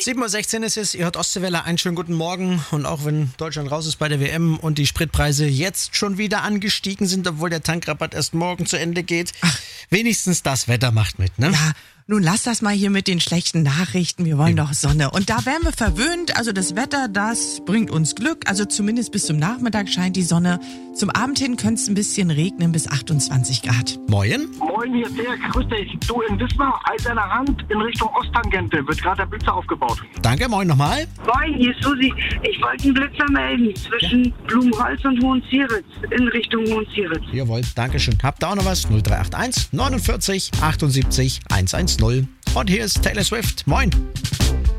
7:16 Uhr ist es, ihr hört Ostseewelle, einen schönen guten Morgen. Und auch wenn Deutschland raus ist bei der WM und die Spritpreise jetzt schon wieder angestiegen sind, obwohl der Tankrabatt erst morgen zu Ende geht, wenigstens das Wetter macht mit, ne? Ja, nun lass das mal hier mit den schlechten Nachrichten. Wir wollen doch Sonne. Und da werden wir verwöhnt. Also das Wetter, das bringt uns Glück. Also zumindest bis zum Nachmittag scheint die Sonne. Zum Abend hin könnte es ein bisschen regnen bis 28 Grad. Moin. Moin, hier ist der. Grüß dich. Du in Wismar, Eiserner Rand in Richtung Osttangente. Wird gerade der Blitzer aufgebaut. Danke, moin nochmal. Moin, hier ist Susi. Ich wollte einen Blitzer melden zwischen Blumenholz und Hohenzieritz in Richtung Hohenzieritz. Jawohl, Dankeschön. Habt ihr auch noch was? 0381 49 78 110. Und hier ist Taylor Swift. Moin.